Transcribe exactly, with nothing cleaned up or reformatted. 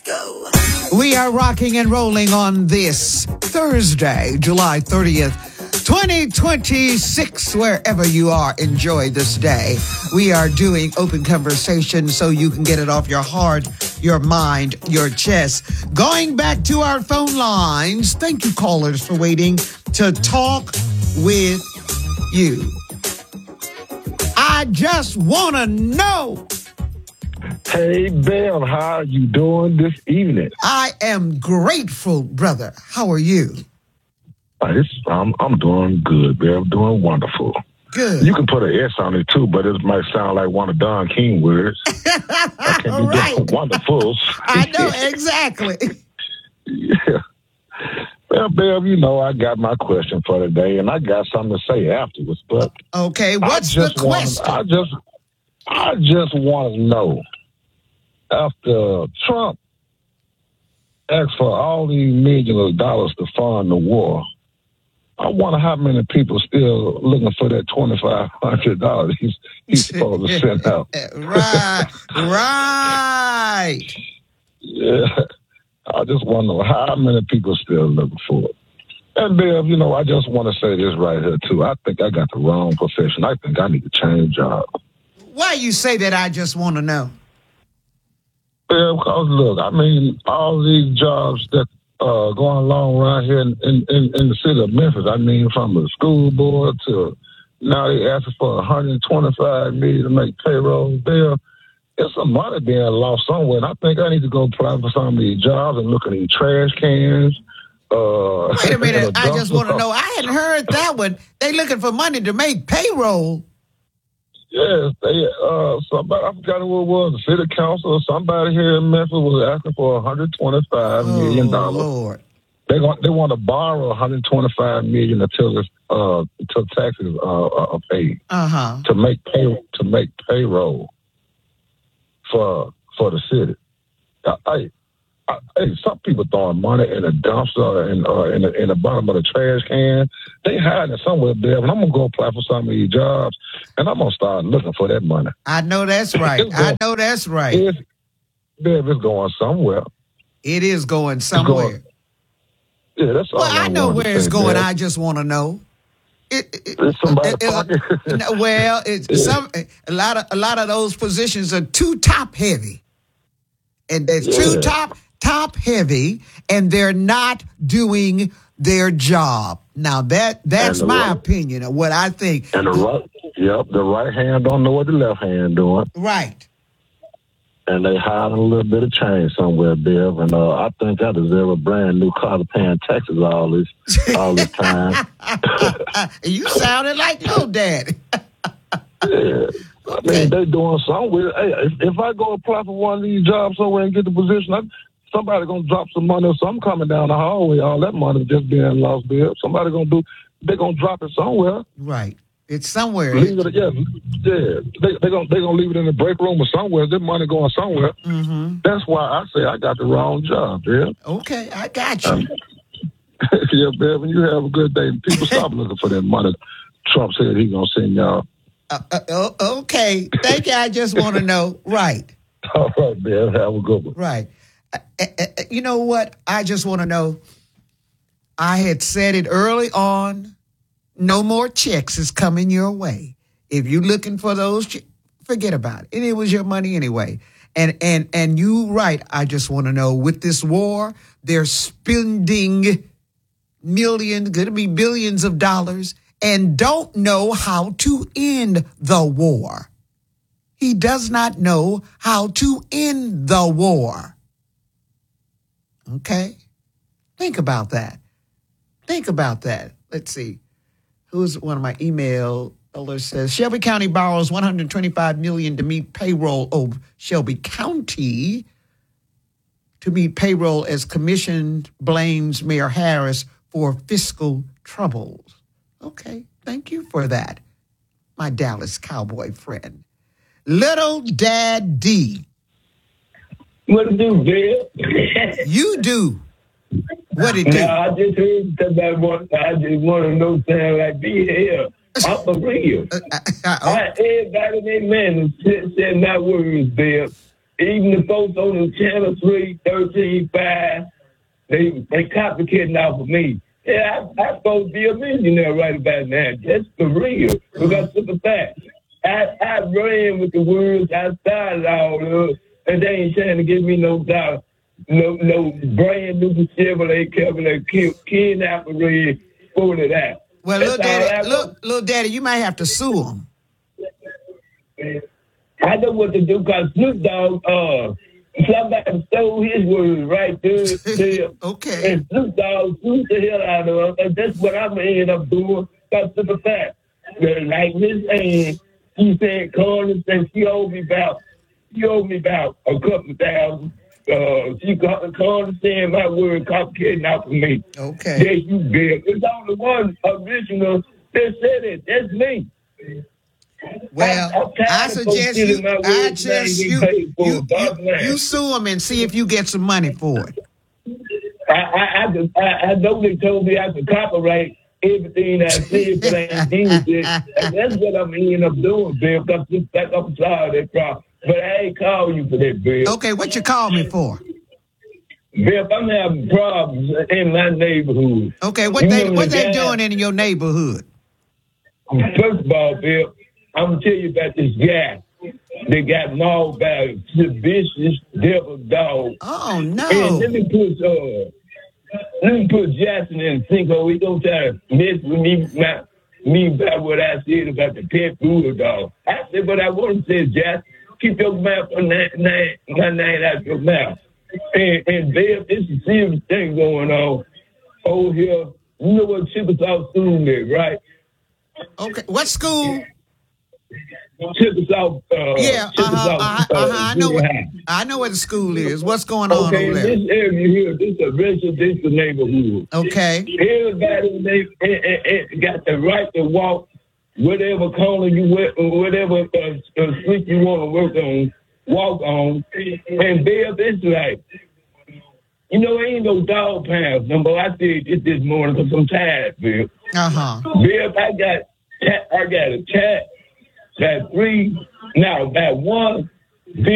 go. We are rocking and rolling on this Thursday, July thirtieth, twenty twenty-six. Wherever you are, enjoy this day. We are doing open conversation so you can get it off your heart, your mind, your chest. Going back to our phone lines. Thank you, callers, for waiting to talk with you. I just want to know. Hey, Bev, how are you doing this evening? I am grateful, brother. How are you? Uh, it's, I'm I'm doing good, Bev. I'm doing wonderful. Good. You can put an S on it, too, but it might sound like one of Don King words. I can be right. doing wonderful. I know, exactly. Yeah. Well, Bev, you know, I got my question for today, and I got something to say afterwards. But okay, what's the question? Wanna, I just, I just want to know, after Trump asked for all these millions of dollars to fund the war, I wonder how many people still looking for that twenty-five hundred dollars he's, he's supposed to send out. Right, right. Yeah. I just want to know how many people still looking for it. And, Bev, you know, I just want to say this right here, too. I think I got the wrong profession. I think I need to change job. Why you say that? I just want to know. Bev, because, look, I mean, all these jobs that uh, going along around here in, in, in the city of Memphis, I mean, from the school board to now they asking for one hundred twenty-five million dollars to make payroll. Bev, there's some money being lost somewhere, and I think I need to go apply for some of these jobs and look at these trash cans. Uh, Wait a minute, I just want to know. I hadn't heard that one. They looking for money to make payroll. Yes, they, uh, somebody, I forgot who it was, the city council or somebody here in Memphis was asking for one hundred twenty-five million dollars. Oh, Lord. They want, they want to borrow one hundred twenty-five million dollars until, it's, uh, until taxes uh, are paid. Uh-huh. To make pay, to make payroll. For for the city, I, I, I, hey, some people throwing money in a dumpster and uh, in the in the bottom of the trash can. They hiding it somewhere there, and I'm gonna go apply for some of these jobs, and I'm gonna start looking for that money. I know that's right. Going, I know that's right. It's, it's going somewhere. It is going somewhere. Going, yeah, that's all. Well, I, I know where it's going. There. I just want to know. It, it, it's somebody's it, pocket. It, well, it's yeah. some a lot of a lot of those positions are too top heavy, and they're yeah. too top top heavy, and they're not doing their job. Now that that's my right. opinion of what I think. And the right, yep, the right hand don't know what the left hand doing. Right. And they hiding a little bit of change somewhere, Bill. And uh, I think I deserve a brand new car to paying taxes all this all this time. You sounded like your daddy. Yeah. I mean, they doing something. Hey, if, if I go apply for one of these jobs somewhere and get the position, I, somebody gonna drop some money or something coming down the hallway. All that money just being lost, Bill. Somebody gonna do. They gonna drop it somewhere. Right. It's somewhere. Leave it, yeah, yeah. They they gonna they gonna leave it in the break room or somewhere. Their money going somewhere. Mm-hmm. That's why I say I got the wrong job, yeah. Okay, I got you. Um, yeah, Bevan, you have a good day. People stop looking for that money. Trump said he gonna send y'all. Uh, uh, okay, thank you. I just want to know. Right. All right, man. Have a good one. Right. Uh, uh, uh, you know what? I just want to know. I had said it early on. No more checks is coming your way. If you're looking for those, che- forget about it. And it was your money anyway. And and and you right. I just want to know, with this war, they're spending millions, going to be billions of dollars, and don't know how to end the war. He does not know how to end the war. Okay? Think about that. Think about that. Let's see. Who's one of my email alerts says, Shelby County borrows one hundred twenty-five million dollars to meet payroll of Shelby County to meet payroll as commission blames Mayor Harris for fiscal troubles. Okay, thank you for that, my Dallas Cowboy friend. Little Dad D. What it do, Bill? You do. What it do? No, I just heard somebody want, I just want to know something like, be here. I'm for real. Uh, uh, uh, I, everybody in their man said, said my words, Bill. even the folks on the channel three, thirteen, five, they they copycatting off of me. Yeah, I, I'm supposed to be a millionaire right about now. That's for real. Because of the fact, I, I ran with the words, I started all up, and they ain't trying to give me no dollar, no no brand new Chevrolet, Chevrolet, kidnapper red, full of that. Well, That's little daddy, look, little daddy, you might have to sue them. I know what to do because Snoop Dogg, uh, somebody stole his words right there. there. Okay. And Snoop Dogg sued the hell out of him. And that's what I'm going to end up doing. Because of the fact that, like Miss Ann, she said, Carlos said she owed me about, she owed me about a couple thousand. Uh, she got Carlos saying my word, copycatting out for me. Okay. Yes, you did. It's only one original that said it. That's me. Well, I, I suggest you, I suggest you, you, you, you sue them and see if you get some money for it. I, I, I, I know they told me I could copyright everything I said, but I ain't used it. And that's what I'm ending up doing, Bill, because just back up sorry that problem. But I ain't call you for that, Bill. Okay, what you call me for? Bill, I'm having problems in my neighborhood. Okay, what you they what the they doing in your neighborhood? First of all, Bill, I'm gonna tell you about this guy that got mauled by a vicious devil dog. Oh no! And let me put uh, let me put Jackson in Cinco. He gonna try to mess with me, my, me about what I said about the pet bulldog. I said what I want to say, Jackson. Keep your mouth on that name, my name out your mouth. And and Bill, it's a serious thing going on over here. You know what Chickasaw School is, right? Okay, what school? Chickasaw. Uh, yeah, Chickasaw, uh-huh, uh-huh, uh-huh. uh, I know. What, I know where the school is. What's going on okay, over there? Okay, this area here, this is a residential neighborhood. Okay. Everybody they, they, they got the right to walk whatever corner you whatever uh, uh, street you want to work on, walk on, and Bill, this like, you know, ain't no dog pounds. Number I said this this morning because I'm tired, Bill. Uh huh. Bill, I got I got a cat, got three, now about one